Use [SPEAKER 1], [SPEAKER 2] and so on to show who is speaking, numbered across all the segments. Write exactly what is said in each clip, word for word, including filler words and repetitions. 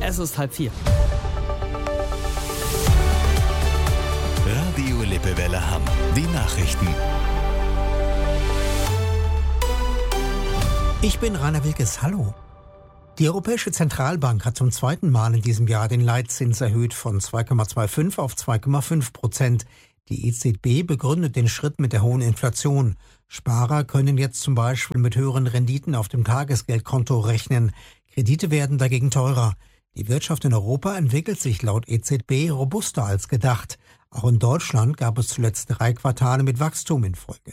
[SPEAKER 1] Es ist halb vier.
[SPEAKER 2] Radio Lippewelle Hamm. Die Nachrichten.
[SPEAKER 3] Ich bin Rainer Wilkes. Hallo. Die Europäische Zentralbank hat zum zweiten Mal in diesem Jahr den Leitzins erhöht von zwei Komma fünfundzwanzig auf zwei Komma fünf Prozent. Die E Z B begründet den Schritt mit der hohen Inflation. Sparer können jetzt zum Beispiel mit höheren Renditen auf dem Tagesgeldkonto rechnen. Kredite werden dagegen teurer. Die Wirtschaft in Europa entwickelt sich laut E Z B robuster als gedacht. Auch in Deutschland gab es zuletzt drei Quartale mit Wachstum in Folge.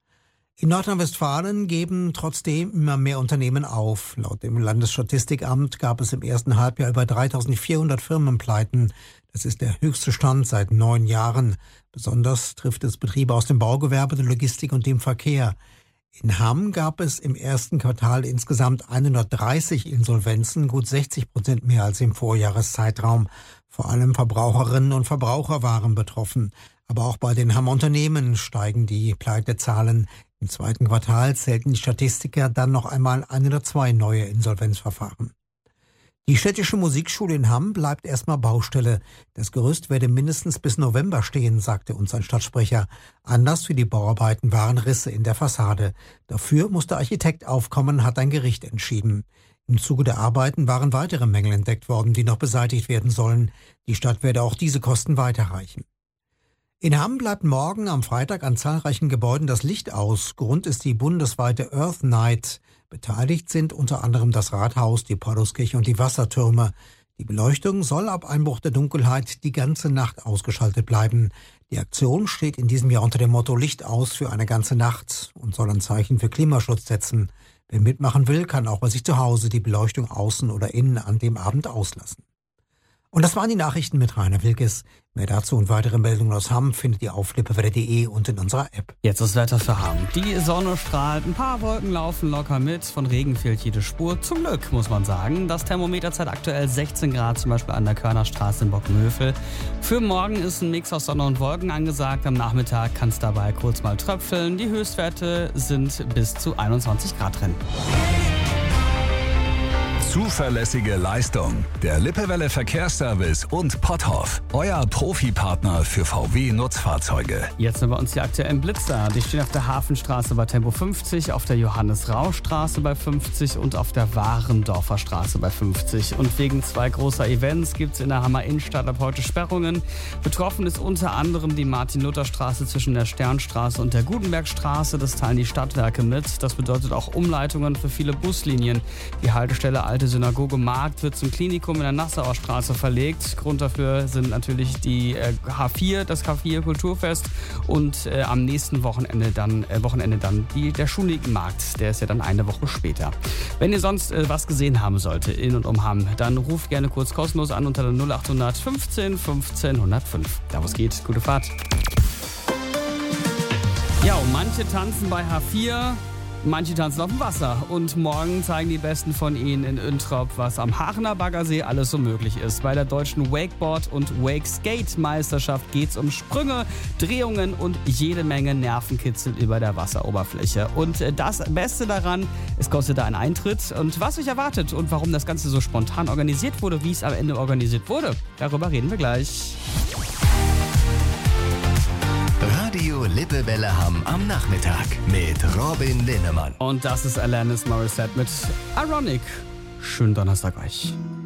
[SPEAKER 3] In Nordrhein-Westfalen geben trotzdem immer mehr Unternehmen auf. Laut dem Landesstatistikamt gab es im ersten Halbjahr über dreitausendvierhundert Firmenpleiten. Das ist der höchste Stand seit neun Jahren. Besonders trifft es Betriebe aus dem Baugewerbe, der Logistik und dem Verkehr. In Hamm gab es im ersten Quartal insgesamt hundertdreißig Insolvenzen, gut sechzig Prozent mehr als im Vorjahreszeitraum. Vor allem Verbraucherinnen und Verbraucher waren betroffen. Aber auch bei den Hammer Unternehmen steigen die Pleitezahlen. Im zweiten Quartal zählten die Statistiker dann noch einmal hundertzwei neue Insolvenzverfahren. Die städtische Musikschule in Hamm bleibt erstmal Baustelle. Das Gerüst werde mindestens bis November stehen, sagte uns ein Stadtsprecher. Anlass für die Bauarbeiten waren Risse in der Fassade. Dafür musste Architekt aufkommen, hat ein Gericht entschieden. Im Zuge der Arbeiten waren weitere Mängel entdeckt worden, die noch beseitigt werden sollen. Die Stadt werde auch diese Kosten weiterreichen. In Hamm bleibt morgen am Freitag an zahlreichen Gebäuden das Licht aus. Grund ist die bundesweite Earth Night. Beteiligt sind unter anderem das Rathaus, die Pauluskirche und die Wassertürme. Die Beleuchtung soll ab Einbruch der Dunkelheit die ganze Nacht ausgeschaltet bleiben. Die Aktion steht in diesem Jahr unter dem Motto Licht aus für eine ganze Nacht und soll ein Zeichen für Klimaschutz setzen. Wer mitmachen will, kann auch bei sich zu Hause die Beleuchtung außen oder innen an dem Abend auslassen. Und das waren die Nachrichten mit Rainer Wilkes. Mehr dazu und weitere Meldungen aus Hamm findet ihr auf lippewelle punkt de und in unserer App.
[SPEAKER 1] Jetzt das Wetter für Hamm. Die Sonne strahlt, ein paar Wolken laufen locker mit. Von Regen fehlt jede Spur. Zum Glück, muss man sagen. Das Thermometer zeigt aktuell sechzehn Grad, zum Beispiel an der Körnerstraße in Bockenhövel. Für morgen ist ein Mix aus Sonne und Wolken angesagt. Am Nachmittag kann es dabei kurz mal tröpfeln. Die Höchstwerte sind bis zu einundzwanzig Grad drin.
[SPEAKER 2] Zuverlässige Leistung. Der Lippewelle Verkehrsservice und Potthoff. Euer Profipartner für V W-Nutzfahrzeuge.
[SPEAKER 1] Jetzt sind wir uns die aktuellen Blitzer. Die stehen auf der Hafenstraße bei Tempo fünfzig, auf der Johannes-Rau-Straße bei fünfzig und auf der Warendorfer Straße bei fünfzig. Und wegen zwei großer Events gibt es in der Hammer Innenstadt ab heute Sperrungen. Betroffen ist unter anderem die Martin-Luther-Straße zwischen der Sternstraße und der Gutenbergstraße. Das teilen die Stadtwerke mit. Das bedeutet auch Umleitungen für viele Buslinien. Die Haltestelle Alte Synagoge Markt wird zum Klinikum in der Nassauer Straße verlegt. Grund dafür sind natürlich die äh, H vier, das H vier Kulturfest und äh, am nächsten Wochenende dann, äh, Wochenende dann die, der Schuligenmarkt. Der ist ja dann eine Woche später. Wenn ihr sonst äh, was gesehen haben solltet in und um Hamm, dann ruft gerne kurz kostenlos an unter der null acht hundert fünfzehn fünfzehn hundertfünf. Da wo es geht, gute Fahrt. Ja, und manche tanzen bei H vier. Manche tanzen auf dem Wasser und morgen zeigen die Besten von ihnen in Üntrop, was am Haachener Baggersee alles so möglich ist. Bei der deutschen Wakeboard- und Wake-Skate-Meisterschaft geht's um Sprünge, Drehungen und jede Menge Nervenkitzel über der Wasseroberfläche. Und das Beste daran, es kostet da einen Eintritt. Und was euch erwartet und warum das Ganze so spontan organisiert wurde, wie es am Ende organisiert wurde, darüber reden wir gleich.
[SPEAKER 2] Radio Lippewelle Hamm am Nachmittag mit Robin Linnemann.
[SPEAKER 1] Und das ist Alanis Morissette mit Ironic. Schönen Donnerstag euch.